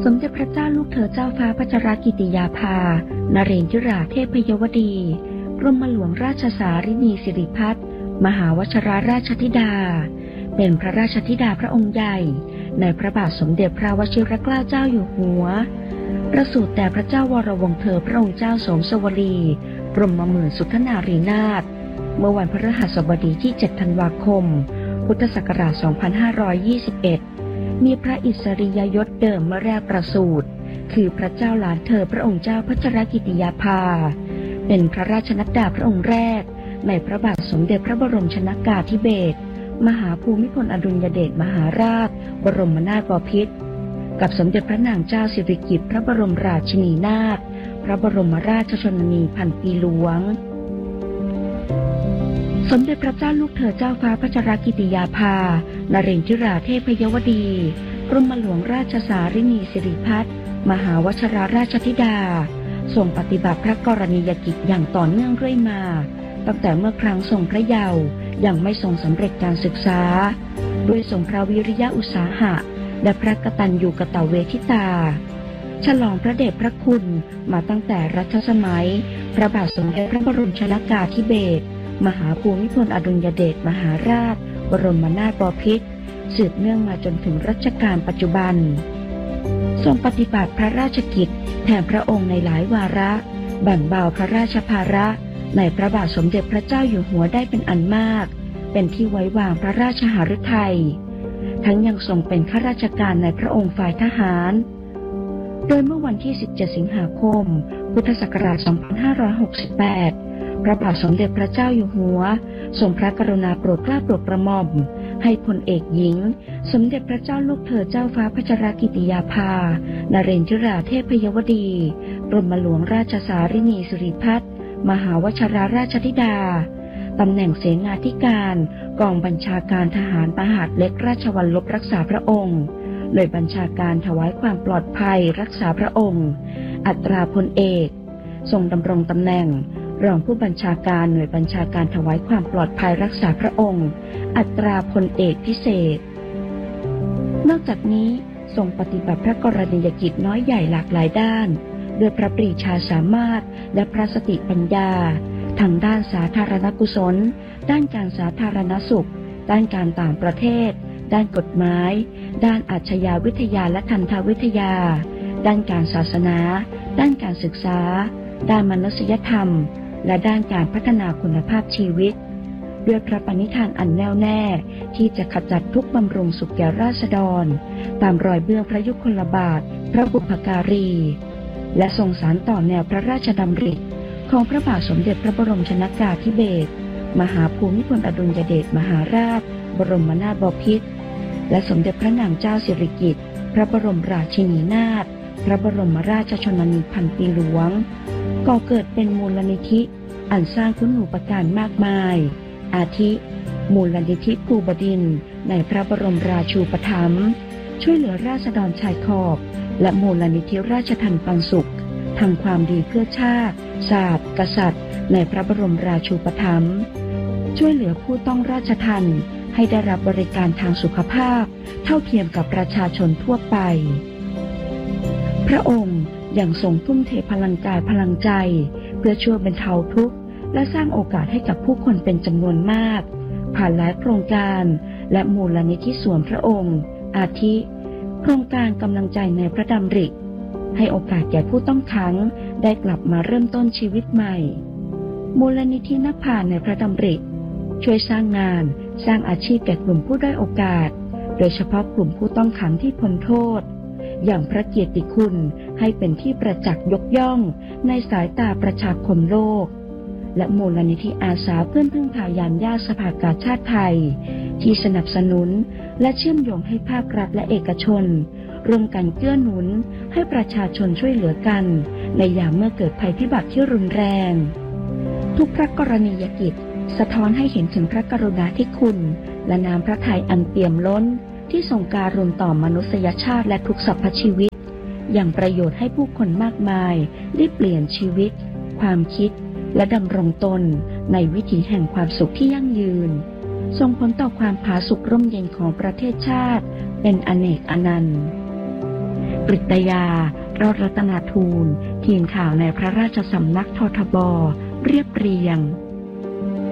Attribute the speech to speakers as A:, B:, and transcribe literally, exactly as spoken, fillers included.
A: สมเด็จพระเจ้าลูกเธอเจ้าฟ้าพัชรกิติยาภานเรนทิราเทพยวดีกรมหลวงราชสารินีสิริพัฒน์มหาวชิราราชธิดาเป็นพระราชธิดาพระองค์ใหญ่ในพระบาทสมเด็จพระวชิรเกล้าเจ้าอยู่หัวประสูติแต่พระเจ้าวรวงศ์เธอพระองค์เจ้าโสมสวลีกรมหมื่นสุทธนารีนาถเมื่อวันพฤหัสบดีที่เจ็ดธันวาคมพุทธศักราชสองพันห้าร้อยยี่สิบเอ็ดมีพระอิสริยยศเดิมเมื่อแรกประสูติคือพระเจ้าหลานเธอพระองค์เจ้าพัชรกิติยาภาเป็นพระราชนัดดาพระองค์แรกในพระบาทสมเด็จพระบรมชนกาธิเบศรมหาภูมิพลอดุลยเดชมหาราชบรมนาถบพิตรกับสมเด็จพระนางเจ้าสิริกิติ์พระบรมราชินีนาถพระบรมราชชนนีพันปีหลวงสมเด็จพระเจ้าลูกเธอเจ้าฟ้าพัชรกิติยาภานเรนทิราเทพยวดีกรมหลวงราชสารินีสิริพัฒน์มหาวชิราราชธิดาทรงปฏิบัติพระกรณียกิจอย่างต่อเนื่องเรื่อยมาตั้งแต่เมื่อครั้งทรงพระเยาว์ยังไม่ทรงสำเร็จการศึกษาด้วยทรงพระวิริยะอุตสาหะและพระกตัญญูกตเวทิตาฉลองพระเดชพระคุณมาตั้งแต่รัชสมัยพระบาทสมเด็จพระบรมชนกาธิเบศรมหาภูมิพลอดุลยเดชมหาราชบรมนาถบพิตรสืบเนื่องมาจนถึงรัชกาลปัจจุบันทรงปฏิบัติพระราชกิจแทนพระองค์ในหลายวาระแบ่งเบาพระราชภาระในพระบาทสมเด็จพระเจ้าอยู่หัวได้เป็นอันมากเป็นที่ไว้วางพระราชหฤทัยทั้งยังทรงเป็นข้าราชการในพระองค์ฝ่ายทหารโดยเมื่อวันที่สิบเจ็ดสิงหาคมพุทธศักราชสองพันห้าร้อยหกสิบแปดพระบาทสมเด็จพระเจ้าอยู่หัวทรงพระกรุณาโปรดเกล้าโปรดกระหม่อมให้พลเอกหญิงสมเด็จพระเจ้าลูกเธอเจ้าฟ้าพัชรกิติยาภานเรนทิราเทพยวดีกรมหลวงราชสารินีสิริพัฒน์มหาวชิราราชธิดาตำแหน่งเสนาธิการกองบัญชาการทหารมหาดเล็กราชวัลลบรักษาพระองค์โดยบัญชาการถวายความปลอดภัยรักษาพระองค์อัตราพลเอกทรงดำรงตำแหน่งรองผู้บัญชาการหน่วยบัญชาการถวายความปลอดภัยรักษาพระองค์อัตราพลเอกพิเศษนอกจากนี้ทรงปฏิบัติพระกรณียกิจน้อยใหญ่หลากหลายด้านด้วยพระปรีชาสามารถและพระสติปัญญาทางด้านสาธารณกุศลด้านการสาธารณสุขด้านการต่างประเทศด้านกฎหมายด้านอาชญาวิทยาและทันตวิทยาด้านการศาสนาด้านการศึกษาด้านมนุษยธรรมและด้านการพัฒนาคุณภาพชีวิตด้วยพระปณิธานอันแน่วแน่ที่จะขจัดทุกข์บำรุงสุขแก่ราษฎรตามรอยเบื้องพระยุคลบาทพระบุพการีและทรงสานต่อแนวพระราชดำริของพระบาทสมเด็จพระบรมชนกาธิเบศรมหาภูมิพลอดุลยเดชมหาราชบรมนาถบพิตรและสมเด็จพระนางเจ้าสิริกิติ์พระบรมราชินีนาถพระบรมราชชนนีพันปีหลวงก่อเกิดเป็นมูลนิธิอันสร้างคุณูปการมากมายอาทิมูลนิธิภูบดินทร์ในพระบรมราชูปถัมภ์ช่วยเหลือราษฎรชายขอบและมูลนิธิราชทัณฑ์ปันสุขทำความดีเพื่อชาติศาสตร์กษัตริย์ในพระบรมราชูปถัมภ์ช่วยเหลือผู้ต้องราชทัณฑ์ให้ได้รับบริการทางสุขภาพเท่าเทียมกับประชาชนทั่วไปพระองค์ยังทรงทุ่มเทพลังกายพลังใจเพื่อช่วยบรรเทาทุกข์และสร้างโอกาสให้กับผู้คนเป็นจำนวนมากผ่านหลายโครงการและมูลนิธิส่วนพระองค์อาทิโครงการกำลังใจในพระดำริให้โอกาสแก่ผู้ต้องขังได้กลับมาเริ่มต้นชีวิตใหม่มูลนิธินภาในพระดำริช่วยสร้างงานสร้างอาชีพแก่กลุ่มผู้ด้อยโอกาสโดยเฉพาะกลุ่มผู้ต้องขังที่พ้นโทษอย่างพระเกียรติคุณให้เป็นที่ประจักษ์ยกย่องในสายตาประชาคมโลกและมูลนิธิอาสาเพื่อนพึ่งพายามยากสภากาชาดไทยที่สนับสนุนและเชื่อมโยงให้ภาครัฐและเอกชนร่วมกันเกื้อหนุนให้ประชาชนช่วยเหลือกันในยามเมื่อเกิดภัยพิบัติที่รุนแรงทุกพระกรณียกิจสะท้อนให้เห็นถึงพระกรุณาธิคุณและน้ำพระทัยอันเปี่ยมล้นที่ทรงการุณต่อมนุษยชาติและทุกสรรพชีวิตอย่างประโยชน์ให้ผู้คนมากมายได้เปลี่ยนชีวิตความคิดและดำรงตนในวิถีแห่งความสุขที่ยั่งยืนส่งผลต่อความผาสุกร่มเย็นของประเทศชาติเป็นอเนกอนันต์กฤตยารอดรัตนาทูลทีมข่าวในพระราชสำนักททบเรียบเรียง